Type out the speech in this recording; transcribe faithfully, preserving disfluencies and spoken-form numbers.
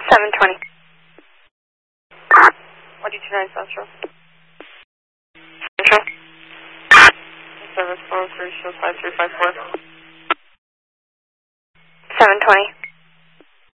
seven twenty. one two two nine Central. Central. Service four oh three, show five three five four. seven twenty.